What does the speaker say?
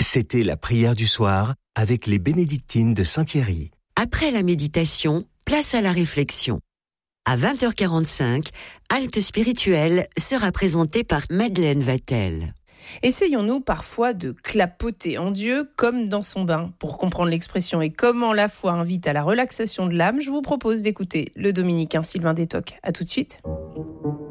C'était la prière du soir avec les bénédictines de Saint-Thierry. Après la méditation, place à la réflexion. À 20h45, Halte spirituelle sera présentée par Madeleine Vatel. Essayons-nous parfois de clapoter en Dieu comme dans son bain. Pour comprendre l'expression et comment la foi invite à la relaxation de l'âme, je vous propose d'écouter le dominicain Sylvain Détoc. À tout de suite.